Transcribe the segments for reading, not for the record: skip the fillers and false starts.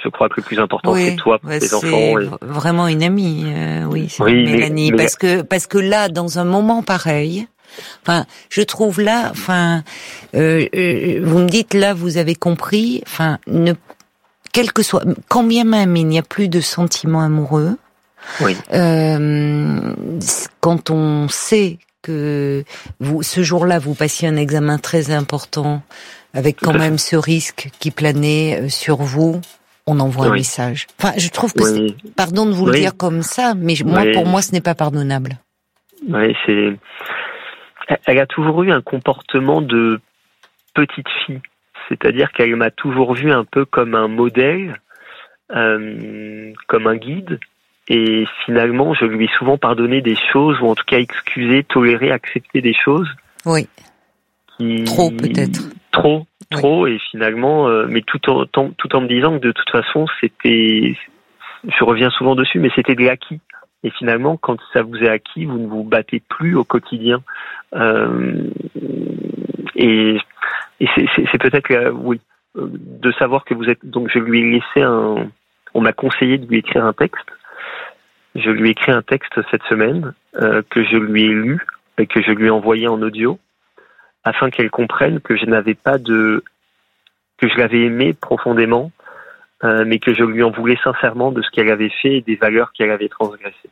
je crois que le plus important, oui, c'est toi pour tes enfants. C'est vraiment une amie, oui, c'est oui, Mélanie, parce que là, dans un moment pareil, enfin, je trouve là, enfin, vous me dites là, vous avez compris, enfin, quel que soit, quand bien même il n'y a plus de sentiments amoureux, oui. Quand on sait que ce jour-là, vous passiez un examen très important, avec quand même ce risque qui planait sur vous, on envoie un message. Enfin, je trouve que pardon de vous le dire comme ça, mais pour moi, ce n'est pas pardonnable. Oui, elle a toujours eu un comportement de petite fille. C'est-à-dire qu'elle m'a toujours vu un peu comme un modèle, comme un guide. Et finalement, je lui ai souvent pardonné des choses, ou en tout cas excusé, toléré, accepté des choses. Oui. Trop peut-être. Trop. Et finalement, mais tout en me disant que de toute façon, je reviens souvent dessus, mais c'était de l'acquis. Et finalement, quand ça vous est acquis, vous ne vous battez plus au quotidien. Et c'est peut-être, de savoir que vous êtes. Donc, je lui ai laissé on m'a conseillé de lui écrire un texte. Je lui ai écrit un texte cette semaine que je lui ai lu et que je lui ai envoyé en audio, afin qu'elle comprenne que je l'avais aimée profondément, mais que je lui en voulais sincèrement de ce qu'elle avait fait et des valeurs qu'elle avait transgressées.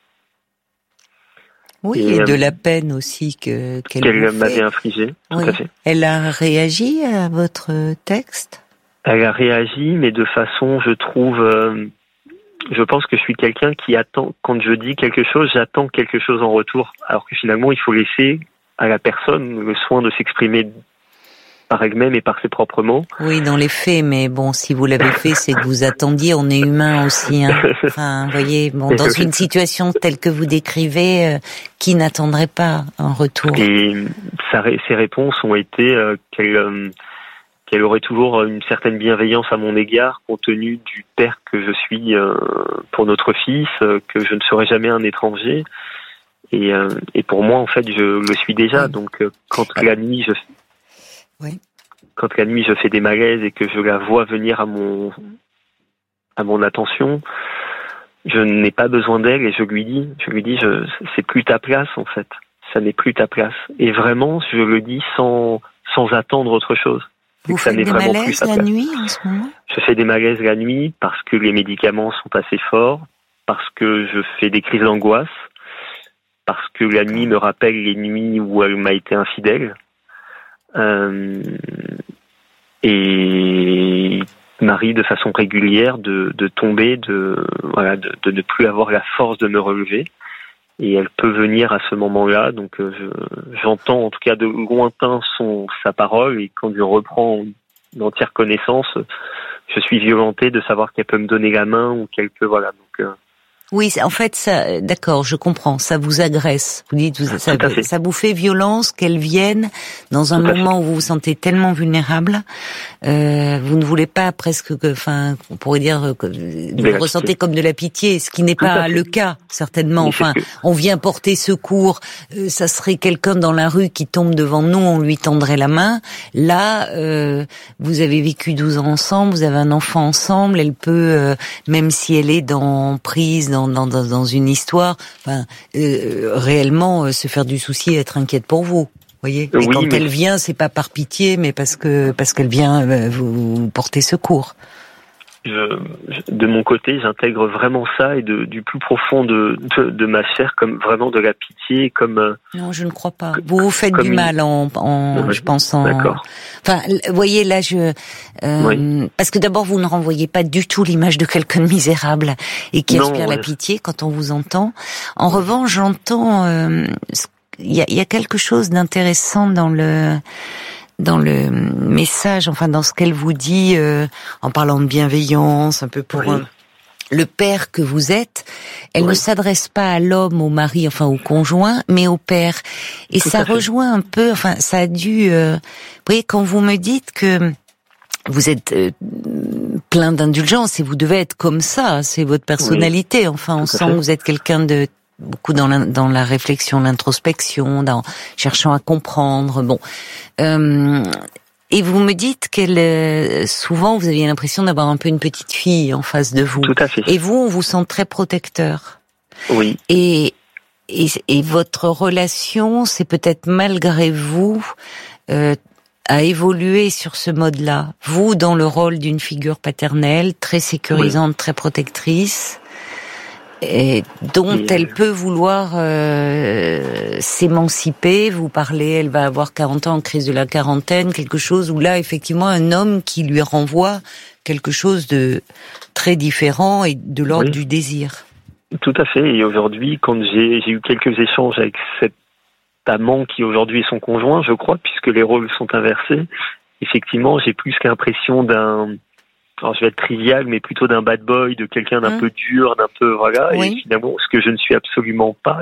Oui, et de la peine aussi qu'elle m'avait infligée, tout à fait. Elle a réagi à votre texte ? Elle a réagi, mais de façon, je trouve... je pense que je suis quelqu'un qui attend, quand je dis quelque chose, j'attends quelque chose en retour, alors que finalement, il faut laisser à la personne le soin de s'exprimer par elle-même et par ses propres mots. Oui, dans les faits, mais bon, si vous l'avez fait, c'est que vous attendiez, on est humain aussi, hein. Enfin, vous voyez, bon, dans une situation telle que vous décrivez, qui n'attendrait pas un retour? Et ses réponses ont été qu'elle aurait toujours une certaine bienveillance à mon égard, compte tenu du père que je suis pour notre fils, que je ne serai jamais un étranger. Et pour moi, en fait, je le suis déjà. Donc, quand la nuit, je fais des malaises et que je la vois venir à mon attention, je n'ai pas besoin d'elle et je lui dis, c'est plus ta place, en fait. Ça n'est plus ta place. Et vraiment, je le dis sans attendre autre chose. Vous faites des malaises la nuit en ce moment ? Je fais des malaises la nuit parce que les médicaments sont assez forts, parce que je fais des crises d'angoisse, parce que la nuit me rappelle les nuits où elle m'a été infidèle. Et m'arrive de façon régulière de tomber, de ne plus avoir la force de me relever. Et elle peut venir à ce moment-là, donc j'entends en tout cas de lointain sa parole, et quand je reprends une entière connaissance, je suis violenté de savoir qu'elle peut me donner la main ou qu'elle peut, voilà. Donc oui, en fait, ça, d'accord, je comprends. Ça vous agresse. Vous dites, ça vous fait violence qu'elle vienne dans un moment où vous vous sentez tellement vulnérable. Vous ne voulez pas on pourrait dire que vous le ressentez comme de la pitié, ce qui n'est pas le cas, certainement. Enfin, on vient porter secours. Ça serait quelqu'un dans la rue qui tombe devant nous, on lui tendrait la main. Là, vous avez vécu 12 ans ensemble, vous avez un enfant ensemble. Elle peut, même si elle est prise dans une histoire, réellement se faire du souci et être inquiète pour vous. Voyez. Et quand elle vient, c'est pas par pitié, mais parce qu'elle vient vous porter secours. De mon côté, j'intègre vraiment ça, et du plus profond de ma chair, comme vraiment de la pitié, comme. Non, je ne crois pas. Vous vous faites du mal je pense en. D'accord. Enfin, voyez là, parce que d'abord vous ne renvoyez pas du tout l'image de quelqu'un de misérable et qui aspire la pitié quand on vous entend. En revanche, j'entends, il y a quelque chose d'intéressant dans le message, enfin dans ce qu'elle vous dit, en parlant de bienveillance, un peu pour le père que vous êtes. Elle ne s'adresse pas à l'homme, au mari, enfin au conjoint, mais au père. Et ça rejoint un peu, enfin ça a dû... vous voyez, quand vous me dites que vous êtes plein d'indulgence et vous devez être comme ça, c'est votre personnalité. Enfin, on sent que vous êtes quelqu'un de beaucoup dans la réflexion, l'introspection, dans cherchant à comprendre. Bon, et Et vous me dites qu'elle, souvent, vous aviez l'impression d'avoir un peu une petite fille en face de vous. Tout à fait. Et vous, on vous sent très protecteur. Oui. Et votre relation, c'est peut-être malgré vous, à évoluer sur ce mode-là. Vous, dans le rôle d'une figure paternelle, très sécurisante, très protectrice, et dont elle peut vouloir s'émanciper. Vous parlez, elle va avoir 40 ans en crise de la quarantaine, quelque chose où là, effectivement, un homme qui lui renvoie quelque chose de très différent et de l'ordre du désir. Tout à fait. Et aujourd'hui, quand j'ai eu quelques échanges avec cet amant qui aujourd'hui est son conjoint, je crois, puisque les rôles sont inversés, effectivement, j'ai plus l'impression d'un... Alors je vais être trivial, mais plutôt d'un bad boy, de quelqu'un d'un peu dur, d'un peu et finalement ce que je ne suis absolument pas.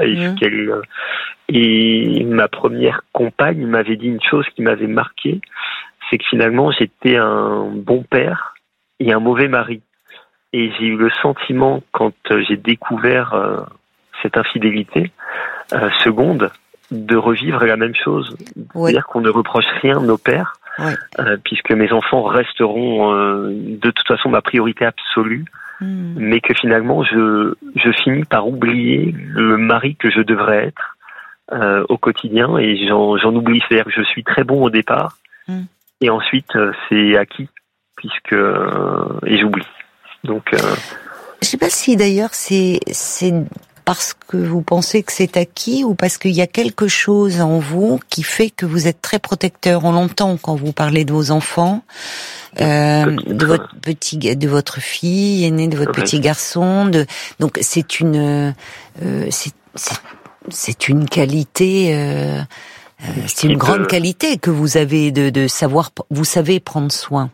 Et ma première compagne m'avait dit une chose qui m'avait marqué, c'est que finalement j'étais un bon père et un mauvais mari. Et j'ai eu le sentiment, quand j'ai découvert cette infidélité seconde, de revivre la même chose, c'est-à-dire qu'on ne reproche rien à nos pères. Puisque mes enfants resteront de toute façon ma priorité absolue, mais que finalement je finis par oublier le mari que je devrais être au quotidien, et j'en oublie. C'est-à-dire que je suis très bon au départ, et ensuite c'est acquis, et j'oublie. Donc je sais pas si d'ailleurs c'est parce que vous pensez que c'est acquis ou parce qu'il y a quelque chose en vous qui fait que vous êtes très protecteur. On l'entend quand vous parlez de vos enfants, de votre fille aînée, de votre petit garçon. Donc c'est une qualité, c'est une grande qualité que vous avez de savoir. Vous savez prendre soin.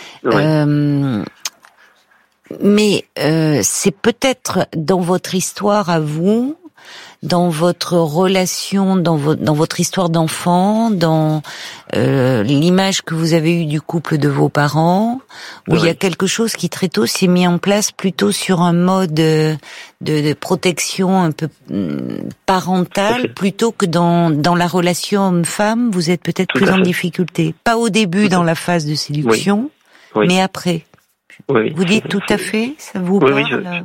Mais c'est peut-être dans votre histoire à vous, dans votre relation, dans votre histoire d'enfant, dans l'image que vous avez eue du couple de vos parents, où il y a quelque chose qui très tôt s'est mis en place plutôt sur un mode de protection un peu parentale, plutôt que dans la relation homme-femme, vous êtes peut-être plus en difficulté. Pas au début dans la phase de séduction, mais après. Vous dites tout à fait, ça vous parle?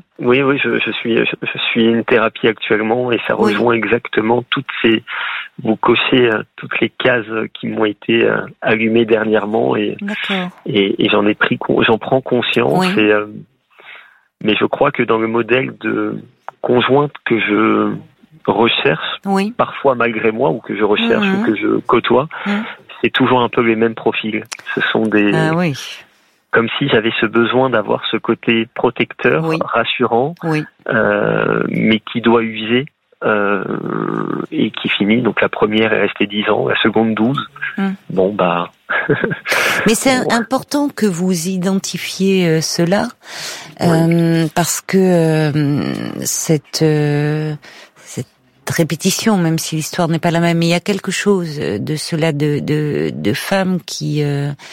Je suis une thérapie actuellement, et ça rejoint exactement vous cochez toutes les cases qui m'ont été allumées dernièrement, et j'en prends conscience, mais je crois que dans le modèle de conjointe que je recherche, parfois malgré moi, ou que je recherche, ou que je côtoie, c'est toujours un peu les mêmes profils. Ce sont des... Comme si j'avais ce besoin d'avoir ce côté protecteur, rassurant, mais qui doit user, et qui finit. Donc la première est restée 10 ans, la seconde 12. Bon, bah... Mais c'est important que vous identifiez cela, parce que cette répétition, même si l'histoire n'est pas la même, mais il y a quelque chose de cela, de femmes qui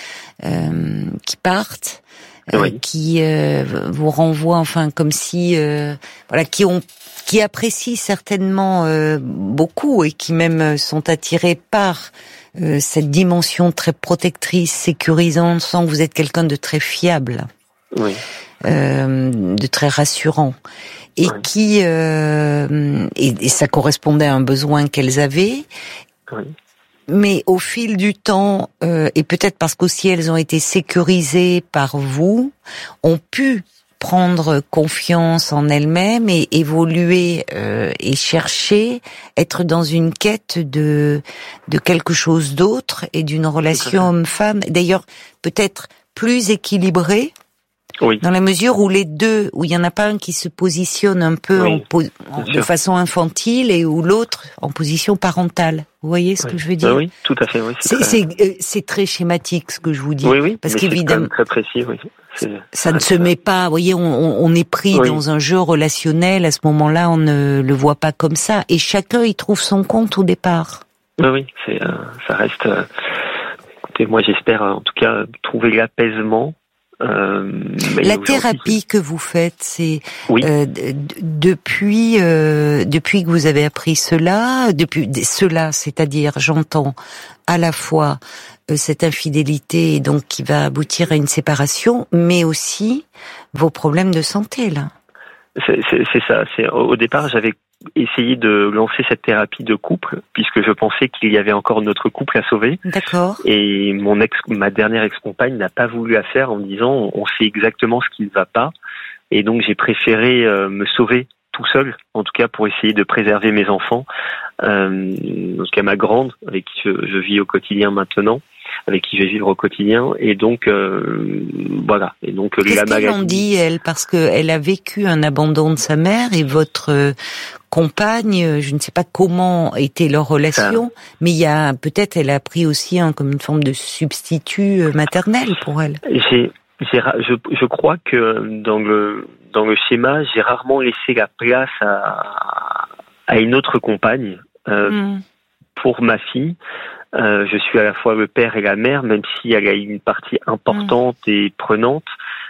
partent, qui vous renvoient, enfin comme si qui apprécient certainement beaucoup, et qui même sont attirés par cette dimension très protectrice, sécurisante, sans que vous êtes quelqu'un de très fiable, de très rassurant. Et qui et ça correspondait à un besoin qu'elles avaient, mais au fil du temps, et peut-être parce qu'aussi elles ont été sécurisées par vous, ont pu prendre confiance en elles-mêmes et évoluer et chercher, être dans une quête de quelque chose d'autre, et d'une relation homme-femme, d'ailleurs peut-être plus équilibrée. Dans la mesure où les deux, où il y en a pas un qui se positionne un peu de façon infantile, et où l'autre en position parentale. Vous voyez ce que je veux dire? Oui, tout à fait. C'est très schématique ce que je vous dis, parce qu'évidemment c'est très précis. Ça ne se met pas. Vous voyez, on est pris dans un jeu relationnel. À ce moment-là, on ne le voit pas comme ça, et chacun y trouve son compte au départ. Ça reste. Écoutez, moi j'espère en tout cas trouver l'apaisement. La thérapie que vous faites, c'est depuis que vous avez appris cela, c'est-à-dire, j'entends à la fois cette infidélité et donc qui va aboutir à une séparation, mais aussi vos problèmes de santé là. C'est ça. Au départ, j'avais essayé de lancer cette thérapie de couple puisque je pensais qu'il y avait encore notre couple à sauver. D'accord. Et ma dernière ex-compagne n'a pas voulu la faire en me disant on sait exactement ce qui ne va pas. Et donc j'ai préféré me sauver tout seul, en tout cas pour essayer de préserver mes enfants. En tout cas ma grande, avec qui je vis au quotidien maintenant, avec qui je vais vivre au quotidien. Et donc voilà. Et donc qu'est-ce qu'elle en dit, elle, parce que elle a vécu un abandon de sa mère et votre compagne, je ne sais pas comment était leur relation, mais elle a pris aussi comme une forme de substitut maternel pour elle. Je crois que dans le schéma, j'ai rarement laissé la place à une autre compagne pour ma fille. Je suis à la fois le père et la mère, même si elle a une partie importante et prenante.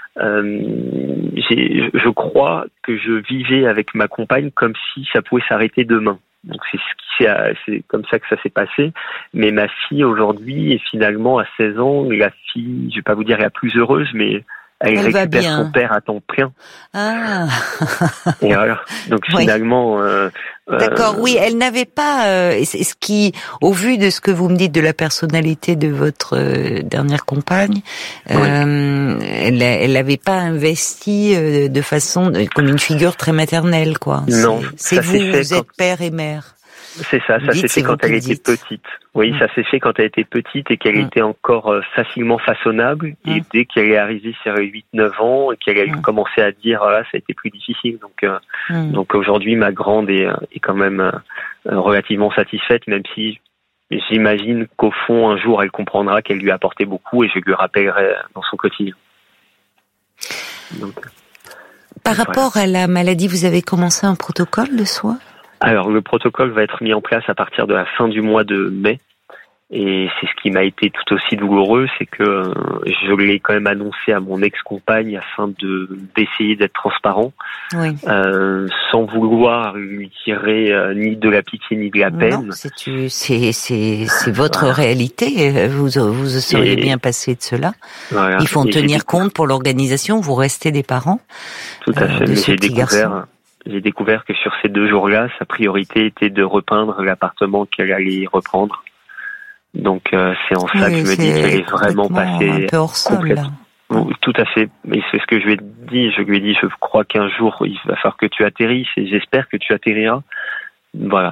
Je crois que je vivais avec ma compagne comme si ça pouvait s'arrêter demain. Donc c'est comme ça que ça s'est passé. Mais ma fille aujourd'hui est finalement à 16 ans, la fille, je vais pas vous dire la plus heureuse, mais elle récupère son père à temps plein. Ah. Et voilà. Donc finalement. D'accord. Oui, elle n'avait pas. Ce qui, au vu de ce que vous me dites de la personnalité de votre dernière compagne, elle n'avait pas investi de façon comme une figure très maternelle, quoi. Non. C'est vous êtes père et mère. C'est ça, ça s'est fait quand elle était petite. Oui, ça s'est fait quand elle était petite et qu'elle était encore facilement façonnable. Et dès qu'elle est arrivée sur 8-9 ans et qu'elle a commencé à dire, ça a été plus difficile. Donc aujourd'hui, ma grande est quand même relativement satisfaite, même si j'imagine qu'au fond, un jour, elle comprendra qu'elle lui a apporté beaucoup et je lui rappellerai dans son quotidien. Donc, par rapport à la maladie, vous avez commencé un protocole de soins ? Alors, le protocole va être mis en place à partir de la fin du mois de mai. Et c'est ce qui m'a été tout aussi douloureux, c'est que je l'ai quand même annoncé à mon ex-compagne afin d'essayer d'être transparent, sans vouloir lui tirer ni de la pitié ni de la peine. Non, c'est votre réalité. Vous seriez bien passé de cela. Voilà. Il faut en tenir compte pour l'organisation. Vous restez des parents. Tout à fait. Mais j'ai découvert que sur ces 2 jours-là, sa priorité était de repeindre l'appartement qu'elle allait reprendre. Donc c'est en ça que je me dis qu'elle est vraiment passée un peu hors sol, là. Tout à fait. Et c'est ce que je lui ai dit. Je lui ai dit, je crois qu'un jour il va falloir que tu atterrisses et j'espère que tu atterriras. Voilà.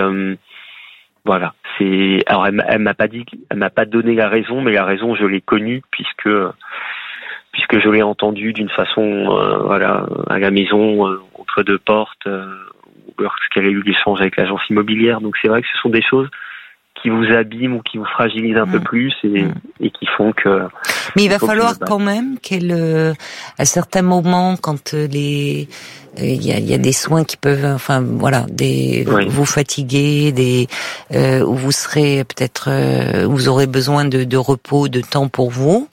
Alors elle m'a pas donné la raison, mais la raison je l'ai connue puisque je l'ai entendue d'une façon à la maison entre 2 portes lorsqu'elle a eu l'échange avec l'agence immobilière. Donc c'est vrai que ce sont des choses qui vous abîment ou qui vous fragilisent un peu plus et qui font que... Mais il va falloir quand même à certains moments, quand il y a des soins qui peuvent, vous fatiguer, où vous serez peut-être, vous aurez besoin de repos, de temps pour vous,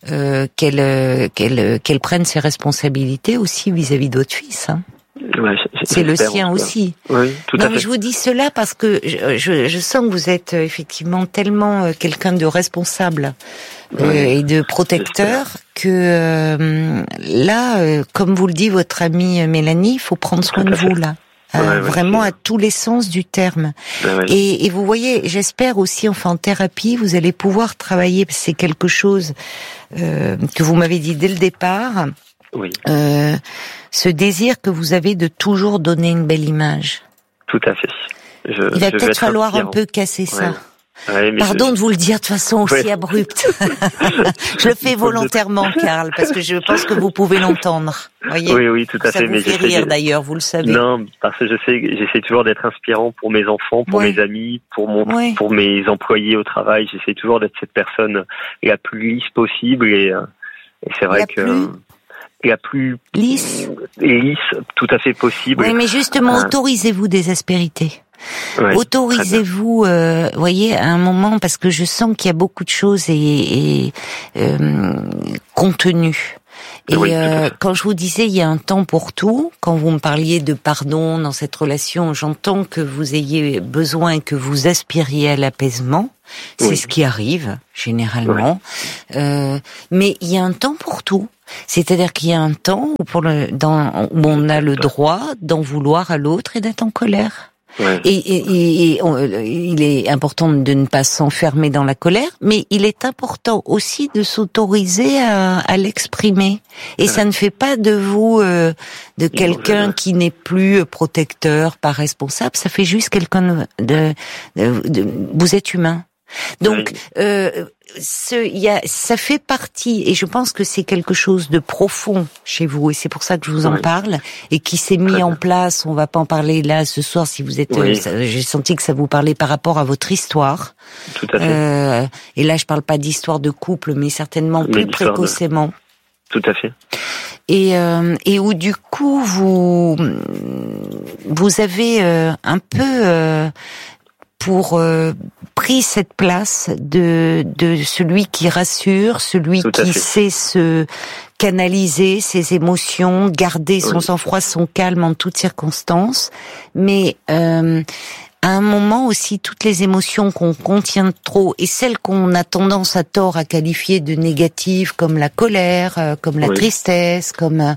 qu'elle prenne ses responsabilités aussi vis-à-vis de votre fils, hein. Ouais, c'est le sien aussi. Oui, tout à fait. Mais je vous dis cela parce que je sens que vous êtes effectivement tellement quelqu'un de responsable et de protecteur que là, comme vous le dit votre amie Mélanie, il faut prendre soin de vous là. Vraiment à tous les sens du terme. Et vous voyez, j'espère aussi, en thérapie, vous allez pouvoir travailler, c'est quelque chose que vous m'avez dit dès le départ. Oui. Ce désir que vous avez de toujours donner une belle image. Tout à fait. Il va peut-être falloir un peu casser ça. Ouais, pardon de vous le dire de façon aussi abrupte. Je le fais volontairement, Karl, parce que je pense que vous pouvez l'entendre. Voyez, oui, tout à fait. Ça vous fait rire d'ailleurs, vous le savez. Non, parce que j'essaie toujours d'être inspirant pour mes enfants, pour mes amis, pour mes employés au travail. J'essaie toujours d'être cette personne la plus lisse possible et c'est vrai la plus lisse, tout à fait possible. Oui, mais justement, autorisez-vous des aspérités. Ouais, autorisez-vous, voyez, à un moment, parce que je sens qu'il y a beaucoup de choses et contenues. Et oui, quand je vous disais il y a un temps pour tout, quand vous me parliez de pardon dans cette relation, j'entends que vous ayez besoin et que vous aspiriez à l'apaisement. C'est ce qui arrive généralement. Mais il y a un temps pour tout. C'est-à-dire qu'il y a un temps où où on a le droit d'en vouloir à l'autre et d'être en colère. Ouais. Et il est important de ne pas s'enfermer dans la colère, mais il est important aussi de s'autoriser à l'exprimer. Et ça ne fait pas de vous de quelqu'un qui n'est plus protecteur, pas responsable. Ça fait juste quelqu'un vous êtes humain. Donc, ça fait partie, et je pense que c'est quelque chose de profond chez vous, et c'est pour ça que je vous en parle, et qui s'est mis en place. On va pas en parler là ce soir. Si vous êtes, j'ai senti que ça vous parlait par rapport à votre histoire. Tout à fait. Et là, je parle pas d'histoire de couple, mais certainement plus précocement. Tout à fait. Et où du coup vous avez un peu pris cette place de celui qui rassure, celui qui sait se canaliser ses émotions, garder son sang-froid, son calme en toutes circonstances, mais à un moment aussi, toutes les émotions qu'on contient trop et celles qu'on a tendance à tort à qualifier de négatives, comme la colère, comme la tristesse, comme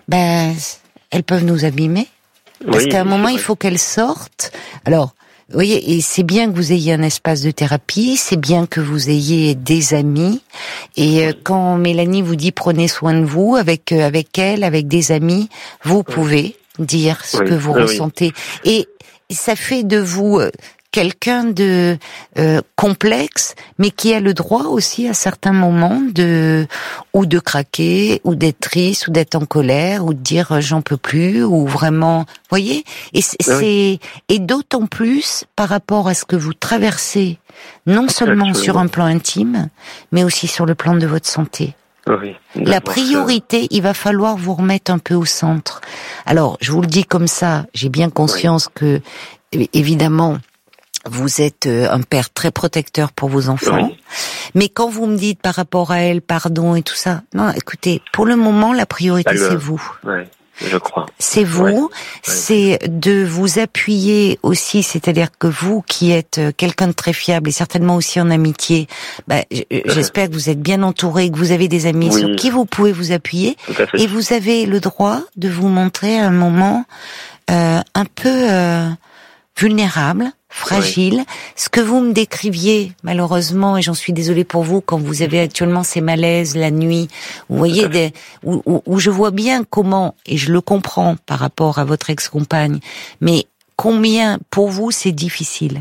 elles peuvent nous abîmer. Parce qu'à un moment, il faut qu'elles sortent. Alors, vous voyez, et c'est bien que vous ayez un espace de thérapie, c'est bien que vous ayez des amis. Et quand Mélanie vous dit prenez soin de vous, avec elle, avec des amis, vous pouvez dire ce que vous ressentez. Et ça fait de vous quelqu'un de complexe, mais qui a le droit aussi à certains moments de craquer, ou d'être triste, ou d'être en colère, ou de dire j'en peux plus, ou vraiment, voyez. Et et d'autant plus par rapport à ce que vous traversez, non seulement sur un plan intime, mais aussi sur le plan de votre santé. La priorité, il va falloir vous remettre un peu au centre. Alors, je vous le dis comme ça, j'ai bien conscience que, évidemment, vous êtes un père très protecteur pour vos enfants. Mais quand vous me dites par rapport à elle, pardon et tout ça, non, écoutez, pour le moment, la priorité, c'est vous. Je crois. C'est vous, c'est de vous appuyer aussi, c'est-à-dire que vous qui êtes quelqu'un de très fiable et certainement aussi en amitié, j'espère que vous êtes bien entouré, que vous avez des amis sur qui vous pouvez vous appuyer, et vous avez le droit de vous montrer à un moment un peu vulnérable, fragile. Ce que vous me décriviez, malheureusement, et j'en suis désolée pour vous, quand vous avez actuellement ces malaises la nuit, vous voyez, où je vois bien comment, et je le comprends par rapport à votre ex-compagne, mais combien, pour vous, c'est difficile.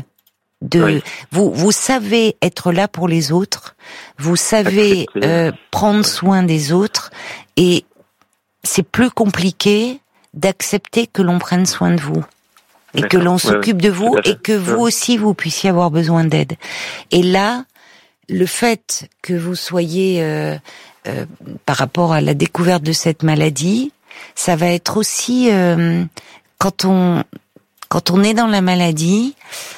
Vous savez être là pour les autres, vous savez prendre soin des autres, et c'est plus compliqué d'accepter que l'on prenne soin de vous. Et que l'on s'occupe de vous, et que vous aussi, vous puissiez avoir besoin d'aide. Et là, le fait que vous soyez, par rapport à la découverte de cette maladie, ça va être aussi, quand on est dans la maladie,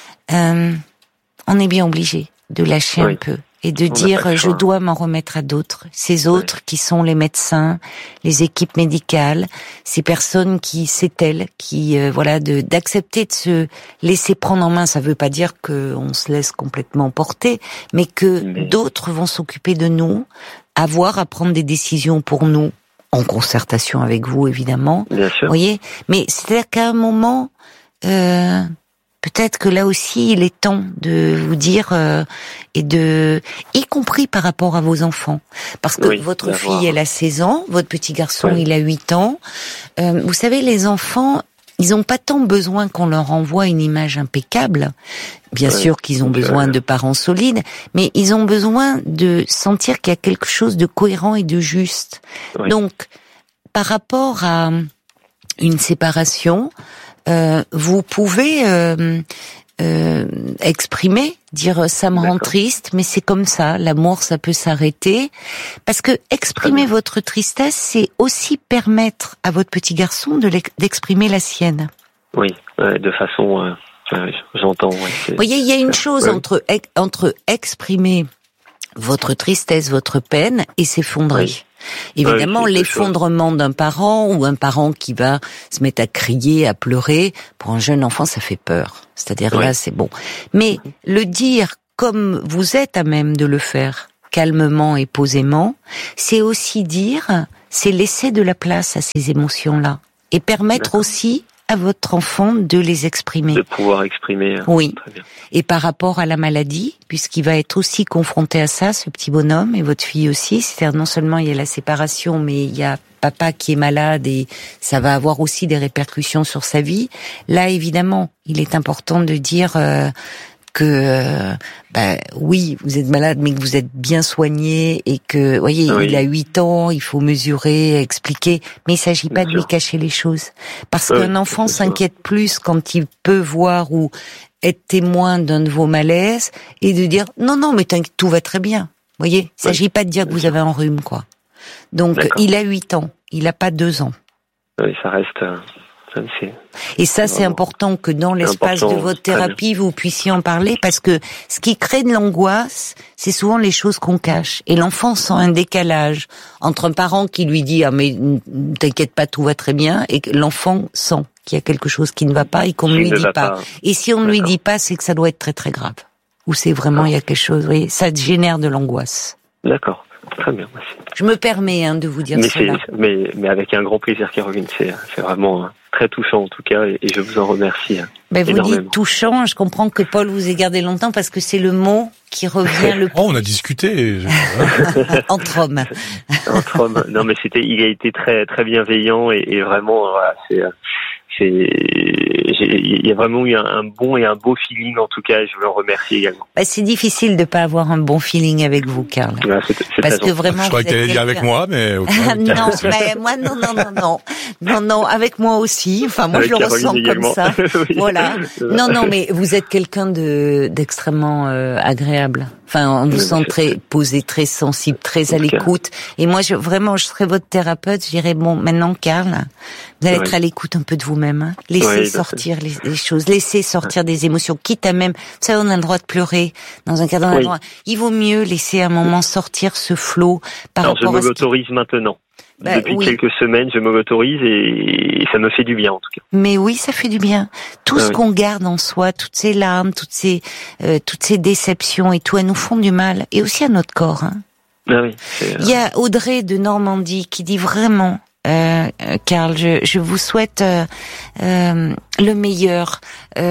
on est bien obligé de lâcher un peu. Et de dire, je dois m'en remettre à d'autres. Ces autres qui sont les médecins, les équipes médicales, ces personnes c'est elles qui, d'accepter de se laisser prendre en main. Ça veut pas dire qu'on se laisse complètement porter, mais que d'autres vont s'occuper de nous, avoir à prendre des décisions pour nous, en concertation avec vous, évidemment. Bien sûr. Vous voyez? Mais c'est-à-dire qu'à un moment, peut-être que là aussi, il est temps de vous dire, y compris par rapport à vos enfants. Parce que votre fille, elle a 16 ans, votre petit garçon, il a 8 ans. Vous savez, les enfants, ils n'ont pas tant besoin qu'on leur envoie une image impeccable. Bien sûr qu'ils ont besoin de parents solides, mais ils ont besoin de sentir qu'il y a quelque chose de cohérent et de juste. Donc, par rapport à une séparation, vous pouvez exprimer, dire ça me rend triste, mais c'est comme ça, l'amour ça peut s'arrêter, parce que exprimer votre tristesse, c'est aussi permettre à votre petit garçon d'exprimer la sienne. Oui, de façon J'entends. Vous voyez, il y a une chose entre exprimer votre tristesse, votre peine et s'effondrer. Oui. Évidemment, l'effondrement d'un parent ou un parent qui va se mettre à crier, à pleurer, pour un jeune enfant, ça fait peur. C'est-à-dire là, c'est bon. Mais le dire comme vous êtes à même de le faire, calmement et posément, c'est aussi dire, c'est laisser de la place à ces émotions-là et permettre aussi à votre enfant de les exprimer. De pouvoir exprimer. Oui. Très bien. Et par rapport à la maladie, puisqu'il va être aussi confronté à ça, ce petit bonhomme, et votre fille aussi, c'est-à-dire non seulement il y a la séparation, mais il y a papa qui est malade et ça va avoir aussi des répercussions sur sa vie. Là, évidemment, il est important de dire que oui, vous êtes malade, mais que vous êtes bien soigné et que, voyez, il a 8 ans, il faut mesurer, expliquer, mais il s'agit pas de lui cacher les choses. Parce qu'un enfant s'inquiète plus quand il peut voir ou être témoin d'un de vos malaises et de dire non, mais tout va très bien. Vous voyez, il s'agit pas de dire que vous avez un rhume, quoi. Donc, il a 8 ans, il a pas 2 ans. Oui, ça reste... Et ça, c'est important que dans l'espace de votre thérapie, vous puissiez en parler, parce que ce qui crée de l'angoisse, c'est souvent les choses qu'on cache. Et l'enfant sent un décalage entre un parent qui lui dit « Ah, mais ne t'inquiète pas, tout va très bien », et que l'enfant sent qu'il y a quelque chose qui ne va pas et qu'on ne lui dit pas. Et si on ne lui dit pas, c'est que ça doit être très très grave. Ou c'est vraiment, il y a quelque chose, vous voyez, ça génère de l'angoisse. D'accord. Très bien, merci. Je me permets de vous dire cela. Mais avec un grand plaisir, Caroline, c'est vraiment très touchant en tout cas, et je vous en remercie. Vous dites touchant, je comprends que Paul vous ait gardé longtemps parce que c'est le mot qui revient le plus. Oh, on a discuté. Entre hommes. Entre hommes. Non, mais il a été très très bienveillant et vraiment, voilà, il y a vraiment eu un bon et un beau feeling en tout cas, et je veux en remercier également. C'est difficile de pas avoir un bon feeling avec vous, Karl. Parce que vraiment, je crois que tu allais dire avec moi, mais non, mais moi non, avec moi aussi. Enfin, moi avec je le ressens également. Comme ça. Oui. Voilà. Non, mais vous êtes quelqu'un d'extrêmement agréable. Enfin, on vous sent très posé, très sensible, très à l'écoute. Et moi, je serais votre thérapeute. Je dirais bon, maintenant, Karl, vous allez être à l'écoute un peu de vous-même. Hein. Laissez sortir les choses, laissez sortir des émotions, quitte à même. Vous savez, on a le droit de pleurer dans un cadre. On a le droit. Il vaut mieux laisser un moment sortir ce flot par rapport à. Alors, je me l'autorise maintenant. Depuis quelques semaines, je me l'autorise et ça me fait du bien en tout cas. Mais oui, ça fait du bien. Tout ce qu'on garde en soi, toutes ces larmes, toutes ces déceptions et tout, elles nous font du mal, et aussi à notre corps. Hein. Il y a Audrey de Normandie qui dit vraiment, Karl, je vous souhaite le meilleur,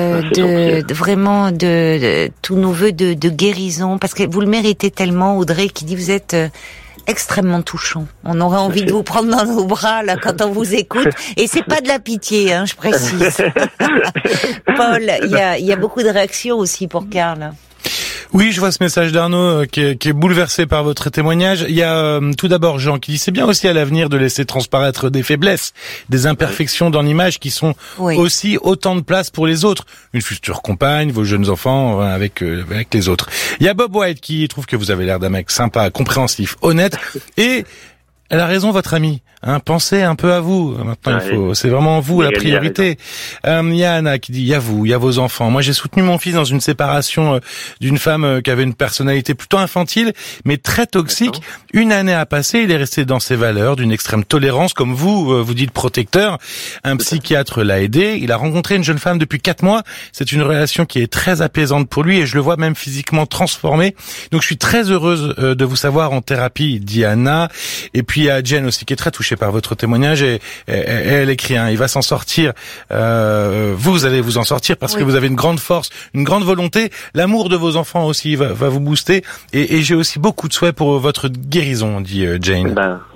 vraiment de tous nos vœux de guérison, parce que vous le méritez tellement. Audrey qui dit vous êtes extrêmement touchant. On aurait envie de vous prendre dans nos bras là quand on vous écoute. Et c'est pas de la pitié, je précise. Paul, il y a beaucoup de réactions aussi pour Karl. Oui, je vois ce message d'Arnaud qui est bouleversé par votre témoignage. Il y a tout d'abord Jean qui dit c'est bien aussi à l'avenir de laisser transparaître des faiblesses, des imperfections dans l'image qui sont aussi autant de place pour les autres. Une future compagne, vos jeunes enfants, avec les autres. Il y a Bob White qui trouve que vous avez l'air d'un mec sympa, compréhensif, honnête et elle a raison, votre amie. Pensez un peu à vous. Maintenant, c'est vraiment vous la priorité. Il y a Anna qui dit, il y a vous, il y a vos enfants. Moi, j'ai soutenu mon fils dans une séparation d'une femme qui avait une personnalité plutôt infantile, mais très toxique. D'accord. Une année a passé, il est resté dans ses valeurs, d'une extrême tolérance, comme vous dites protecteur. Un psychiatre l'a aidé. Il a rencontré une jeune femme depuis 4 mois. C'est une relation qui est très apaisante pour lui et je le vois même physiquement transformé. Donc, je suis très heureuse de vous savoir en thérapie, dit Anna. Et puis, il y a Jen aussi qui est très touchée par votre témoignage et elle écrit il va s'en sortir, vous allez vous en sortir parce que vous avez une grande force, une grande volonté, l'amour de vos enfants aussi va vous booster et j'ai aussi beaucoup de souhaits pour votre guérison, dit Jane.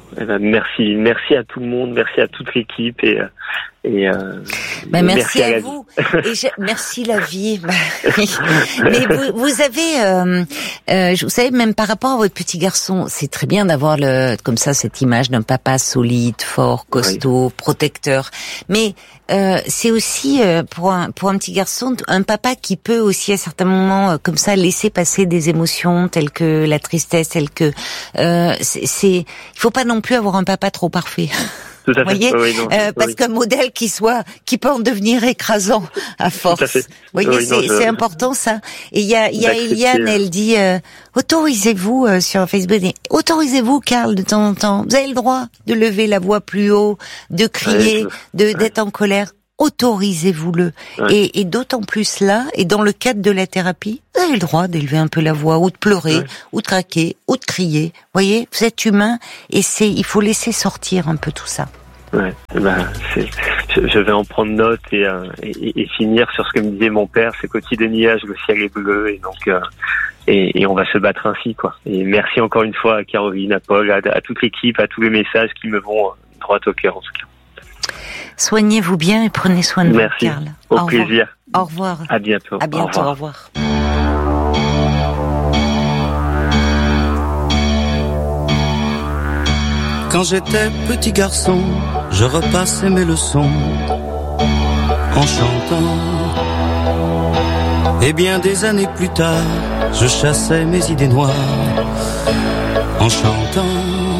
Merci à tout le monde, merci à toute l'équipe merci à vous et merci la vie. Mais vous avez vous savez, même par rapport à votre petit garçon, c'est très bien d'avoir comme ça cette image d'un papa solide, fort, costaud, protecteur, mais c'est aussi pour un petit garçon un papa qui peut aussi à certains moments comme ça laisser passer des émotions telles que la tristesse, telles que il faut pas non plus avoir un papa trop parfait. Tout à fait. Voyez, parce qu'un modèle qui peut en devenir écrasant à force. Tout à fait. Vous voyez, c'est important ça. Et il y a Eliane, elle dit autorisez-vous sur Facebook, autorisez-vous, Karl, de temps en temps. Vous avez le droit de lever la voix plus haut, de crier, d'être en colère. Autorisez-vous-le. Et d'autant plus là, et dans le cadre de la thérapie, vous avez le droit d'élever un peu la voix, ou de pleurer, ou de craquer, ou de crier. Voyez, vous êtes humain, et il faut laisser sortir un peu tout ça. Ouais, je vais en prendre note et finir sur ce que me disait mon père, c'est qu'au-dessus des nuages, le ciel est bleu, et donc et on va se battre ainsi, quoi. Et merci encore une fois à Caroline, à Paul, à toute l'équipe, à tous les messages qui me vont droit au cœur, en tout cas. Soignez-vous bien et prenez soin de vous, Karl. Au plaisir. Au revoir. À bientôt. À bientôt, au revoir. Quand j'étais petit garçon, je repassais mes leçons en chantant. Et bien des années plus tard, je chassais mes idées noires en chantant.